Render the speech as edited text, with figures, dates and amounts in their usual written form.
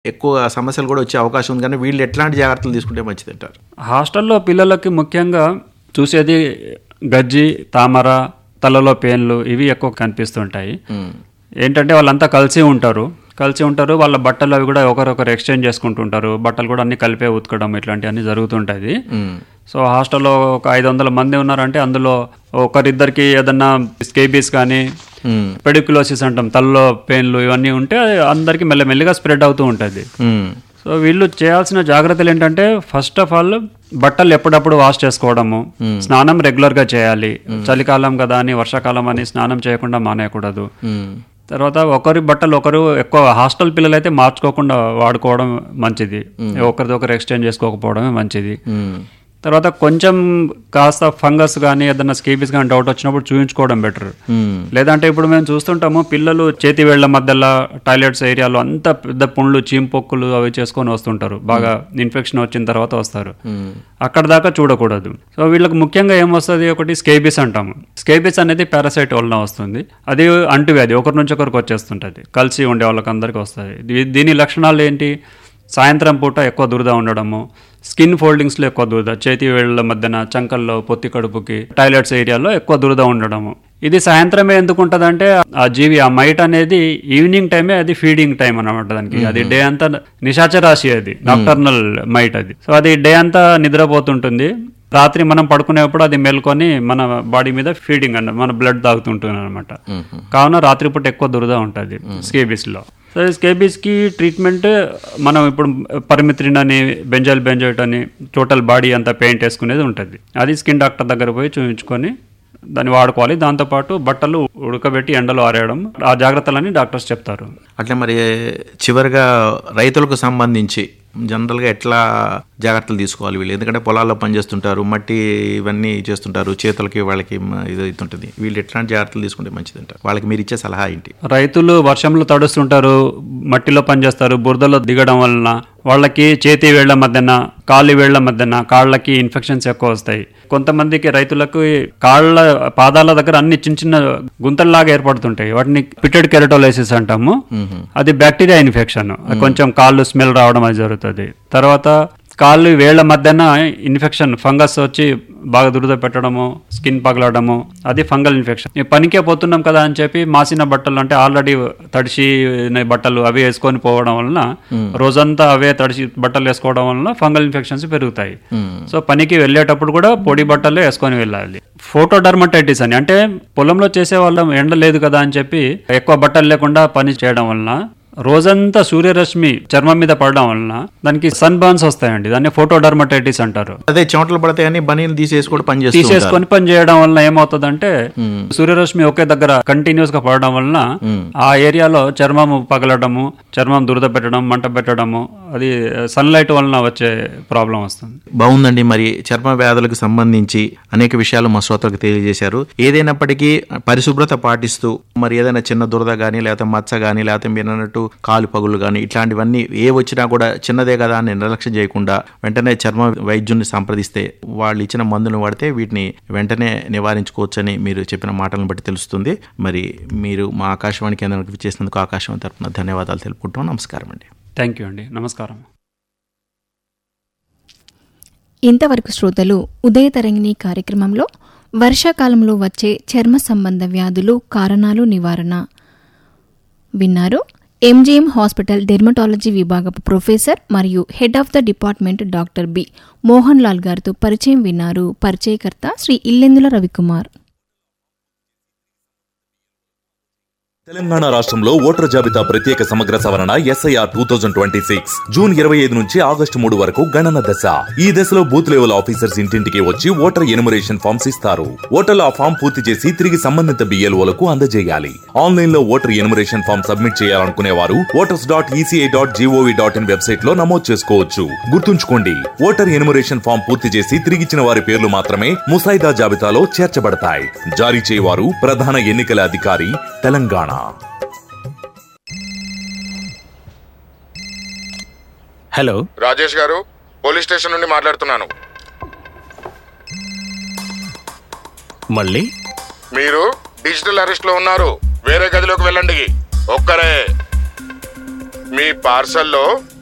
ఎక్కువ సమస్యలు కూడా వచ్చే అవకాశం ఉంది. కానీ వీళ్ళు ఎట్లాంటి జాగ్రత్తలు తీసుకుంటే మంచిది అంటారు? హాస్టల్లో పిల్లలకి ముఖ్యంగా చూసేది గజ్జి, తామర, తలలో పెయిన్లు ఇవి ఎక్కువ కనిపిస్తుంటాయి. ఏంటంటే వాళ్ళంతా కలిసి ఉంటారు, వాళ్ళ బట్టలు అవి కూడా ఒకరొకరు ఎక్స్చేంజ్ చేసుకుంటుంటారు, బట్టలు కూడా అన్ని కలిపే ఉతకడం ఇట్లాంటివన్నీ జరుగుతుంటుంది. సో హాస్టల్లో ఒక 500 మంది ఉన్నారంటే అందులో ఒకరిద్దరికి ఏదన్నా స్కేబీస్ కానీ పెడిక్యులోసిస్ అంటాం, తలలో పెయిన్లు ఇవన్నీ ఉంటే అందరికి మెల్లమెల్లిగా స్ప్రెడ్ అవుతూ ఉంటుంది. సో వీళ్ళు చేయాల్సిన జాగ్రత్తలు ఏంటంటే ఫస్ట్ ఆఫ్ ఆల్ బట్టలు ఎప్పుడప్పుడు వాష్ చేసుకోవడము, స్నానం రెగ్యులర్గా చేయాలి. చలికాలం కదా అని వర్షాకాలం అని స్నానం చేయకుండా మానేయకూడదు. తర్వాత ఒకరి బట్టలు ఒకరు ఎక్కువ హాస్టల్ పిల్లలు అయితే మార్చుకోకుండా వాడుకోవడం మంచిది, ఒకరిది ఒకరు ఎక్స్చేంజ్ చేసుకోకపోవడమే మంచిది. తర్వాత కొంచెం కాస్త ఫంగస్ కానీ ఏదైనా స్కేబీస్ కానీ డౌట్ వచ్చినప్పుడు చూపించుకోవడం బెటర్. లేదంటే ఇప్పుడు మేము చూస్తుంటాము పిల్లలు చేతి వేళ్ల మధ్యలో టాయిలెట్స్ ఏరియాలో అంత పెద్ద పుండ్లు, చీంపొక్కులు అవి చేసుకొని వస్తుంటారు, బాగా ఇన్ఫెక్షన్ వచ్చిన తర్వాత వస్తారు. అక్కడ దాకా చూడకూడదు. సో వీళ్ళకి ముఖ్యంగా ఏమొస్తుంది, ఒకటి స్కేబీస్ అంటాము. స్కేబీస్ అనేది పారాసైట్ వలన వస్తుంది. అది అంటువ్యాధి, ఒకరి నుంచి ఒకరికి వచ్చేస్తుంటుంది, కలిసి ఉండే వాళ్ళకి అందరికీ వస్తుంది. దీని లక్షణాలు ఏంటి, సాయంత్రం పూట ఎక్కువ దురద ఉండడము, స్కిన్ ఫోల్డింగ్స్లో ఎక్కువ దురద, చేతి వేళ్ల మధ్యన, చంకల్లో, పొత్తి కడుపుకి, టాయిలెట్స్ ఏరియాలో ఎక్కువ దురద ఉండడము. ఇది సాయంత్రమే ఎందుకు ఉంటుందంటే ఆ జీవి, ఆ మైట్ అనేది ఈవినింగ్ టైమే అది ఫీడింగ్ టైం అన్నమాట దానికి. అది డే అంతా నిశాచరాశి, అది నాక్టర్నల్ మైట్ అది. సో అది డే అంతా నిద్రపోతుంటుంది, రాత్రి మనం పడుకునేప్పుడు అది మేల్కొని మన బాడీ మీద ఫీడింగ్ అన్న మన బ్లడ్ తాగుతుంటుంది అనమాట. కావున రాత్రిపూట ఎక్కువ దురద ఉంటుంది స్కేబీస్లో. సో స్కేబీస్కి ట్రీట్మెంట్ మనం ఇప్పుడు పర్మిత్రిన్ అని, బెంజాయిల్ బెంజోయిట్ అని టోటల్ బాడీ అంతా పెయింట్ వేసుకునేది ఉంటుంది. అది స్కిన్ డాక్టర్ దగ్గర పోయి చూపించుకొని దాన్ని వాడుకోవాలి. దాంతోపాటు బట్టలు ఉడకబెట్టి ఎండలో ఆరేయడం, ఆ జాగ్రత్తలని డాక్టర్స్ చెప్తారు. అట్లా మరి చివరిగా రైతులకు సంబంధించి జనరల్గా ఎట్లా జాగ్రత్తలు తీసుకోవాలి వీళ్ళు? ఎందుకంటే పొలాల్లో పనిచేస్తుంటారు, మట్టి ఇవన్నీ చేస్తుంటారు, చేతులకి వాళ్ళకి ఇది అవుతుంటుంది. వీళ్ళు ఎట్లాంటి జాగ్రత్తలు తీసుకుంటే మంచిది అంటారు? వాళ్ళకి మీరు ఇచ్చే సలహా ఏంటి? రైతులు వర్షంలో తడుస్తుంటారు, మట్టిలో పనిచేస్తారు, బురదలో దిగడం వలన వాళ్ళకి చేతి వేళ్ల మధ్యన, కాళ్ళు వేళ్ల మధ్యన, కాళ్ళకి ఇన్ఫెక్షన్స్ ఎక్కువ వస్తాయి. కొంతమందికి రైతులకు కాళ్ళ పాదాల దగ్గర అన్ని చిన్న చిన్న గుంతల్లాగా ఏర్పడుతుంటాయి, వాటిని పిటెడ్ కెరటోలైసిస్ అంటాము. అది బ్యాక్టీరియా ఇన్ఫెక్షన్, కొంచెం కాళ్ళు స్మెల్ రావడం అది జరుగుతుంది. తర్వాత కాళ్ళు వేళ్ల మధ్యన ఇన్ఫెక్షన్, ఫంగస్ వచ్చి బాగా దురద పెట్టడము, స్కిన్ పగలడము, అది ఫంగల్ ఇన్ఫెక్షన్. పనికే పోతున్నాం కదా అని చెప్పి మాసిన బట్టలు, అంటే ఆల్రెడీ తడిసి బట్టలు అవి వేసుకొని పోవడం వలన, రోజంతా అవే తడిసి బట్టలు వేసుకోవడం వలన ఫంగల్ ఇన్ఫెక్షన్స్ పెరుగుతాయి. సో పనికి వెళ్ళేటప్పుడు కూడా పొడి బట్టలే వేసుకొని వెళ్ళాలి. ఫోటోడర్మటైటిస్ అని, అంటే పొలంలో చేసే వాళ్ళం ఎండ లేదు కదా అని చెప్పి ఎక్కువ బట్టలు లేకుండా పని చేయడం వలన రోజంతా సూర్యరశ్మి చర్మం మీద పడడం వలన దానికి సన్ బర్న్స్ వస్తాయండి. దాన్ని ఫోటోడర్మటైటిస్ అంటారు. అదే చెమటలు పడతాయని బనీలు తీసేసుకొని పని చేయడం వలన ఏమవుతుందంటే సూర్యరశ్మి ఒకే దగ్గర కంటిన్యూస్ గా పడడం వలన ఆ ఏరియాలో చర్మం పగలడము, చర్మం దురద పెట్టడం, మంట పెట్టడము, అది సన్లైట్ వలన వచ్చే ప్రాబ్లం వస్తుంది. బాగుందండి. మరి చర్మ వ్యాధులకు సంబంధించి అనేక విషయాలు మా శ్రోతలకు తెలియజేశారు. ఏదైనప్పటికీ పరిశుభ్రత పాటిస్తూ, మరి ఏదైనా చిన్న దురద కానీ, లేకపోతే మచ్చ కానీ, లేకపోతే మీరు అన్నట్టు కాలు పగులు కానీ, ఇట్లాంటివన్నీ ఏ వచ్చినా కూడా చిన్నదే కదా అని నిర్లక్ష్యం చేయకుండా వెంటనే చర్మ వైద్యుని సంప్రదిస్తే వాళ్ళు ఇచ్చిన మందులను వాడితే వీటిని వెంటనే నివారించుకోవచ్చని మీరు చెప్పిన మాటలను బట్టి తెలుస్తుంది. మరి మీరు మా ఆకాశవాణి కేంద్రానికి చేసినందుకు ఆకాశవాణి తరపున ధన్యవాదాలు తెలుపుకుంటాం. నమస్కారం అండి. థ్యాంక్ యూ అండి. నమస్కారం. ఇంతవరకు శ్రోతలు ఉదయ తరంగిణి కార్యక్రమంలో వర్షాకాలంలో వచ్చే చర్మ సంబంధ వ్యాధులు, కారణాలు, నివారణ విన్నారు. ఎంజీఎం హాస్పిటల్ డెర్మటాలజీ విభాగపు ప్రొఫెసర్ మరియు head of the department doctor B Mohan Lal గారితో పరిచయం విన్నారు. పరిచయకర్త శ్రీ ఇల్లెందుల రవికుమార్. తెలంగాణ రాష్ట్రంలో ఓటర్ జాబితా ప్రత్యేక సమగ్ర సవరణ SIR 2026 జూన్ 25 నుంచి ఆగస్టు 3 వరకు గణన దశ. ఈ దశలో బూత్ లెవెల్ ఆఫీసర్స్ ఇంటింటికి వచ్చి ఓటర్ ఎన్యుమరేషన్ ఫామ్స్ ఇస్తారు. ఓటర్లు ఆ ఫామ్ పూర్తి చేసి తిరిగి సంబంధిత BLOలకు అందజేయాలి. ఆన్లైన్ లో ఓటర్ ఎన్యుమరేషన్ ఫామ్ సబ్మిట్ చేయాలనుకునే వారు voters.eci.gov.in వెబ్సైట్ లో నమోదు చేసుకోవచ్చు. గుర్తుంచుకోండి, ఓటర్ ఎన్యుమరేషన్ ఫామ్ పూర్తి చేసి తిరిగిచ్చిన వారి పేర్లు మాత్రమే ముసాయిదా జాబితాలో చేర్చబడతాయి. జారీ చేయవారు ప్రధాన ఎన్నికల అధికారి, తెలంగాణ. హలో, రాజేష్ గారు, పోలీస్ స్టేషన్ నుండి మాట్లాడుతున్నాను. మళ్ళీ మీరు డిజిటల్ అరెస్ట్ లో ఉన్నారు. వేరే గదిలోకి వెళ్ళండి. ఒక్కరే. మీ పార్సల్లో